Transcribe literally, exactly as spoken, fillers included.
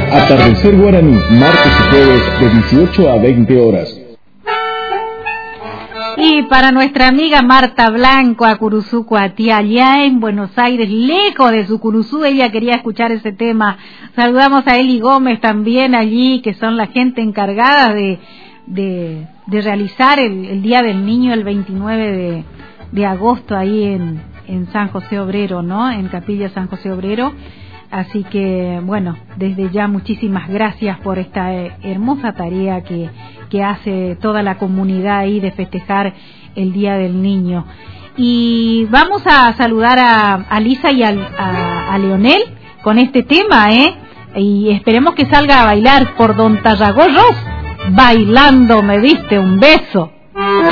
Atardecer Guaraní, martes y jueves de dieciocho a veinte horas. Y para nuestra amiga Marta Blanco, a Curuzú, Coatía, allá en Buenos Aires, lejos de su Curuzú, ella quería escuchar ese tema. Saludamos a Eli Gómez también allí, que son la gente encargada de, de, de realizar el, el Día del Niño el veintinueve de, de agosto ahí en, en San José Obrero, ¿no? En Capilla San José Obrero. Así que, bueno, desde ya muchísimas gracias por esta eh, hermosa tarea que, que hace toda la comunidad ahí de festejar el Día del Niño. Y vamos a saludar a, a Lisa y a, a, a Leonel con este tema, ¿eh? Y esperemos que salga a bailar por Don Tarragó Ross. Bailando me diste un beso.